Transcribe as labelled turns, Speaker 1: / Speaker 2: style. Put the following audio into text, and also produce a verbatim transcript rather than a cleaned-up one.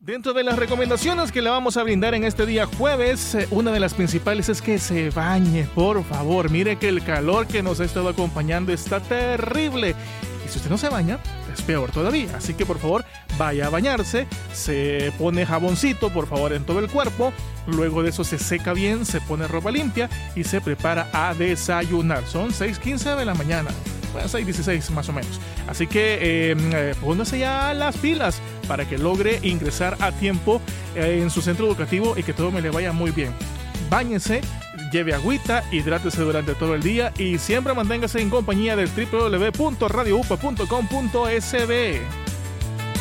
Speaker 1: Dentro de las recomendaciones que le vamos a brindar en este día jueves, eh, una de las principales es que se bañe, por favor. Mire que el calor que nos ha estado acompañando está terrible. Y si usted no se baña, es peor todavía. Así que por favor, vaya a bañarse, se pone jaboncito, por favor, en todo el cuerpo. Luego de eso se seca bien, se pone ropa limpia y se prepara a desayunar. Son seis quince de la mañana. Bueno, seis dieciséis más o menos. Así que eh, eh, póngase ya las pilas para que logre ingresar a tiempo eh, en su centro educativo y que todo me le vaya muy bien. Báñese, lleve agüita, hidrátese durante todo el día y siempre manténgase en compañía del doble u doble u doble u punto radio u p a punto com punto s b.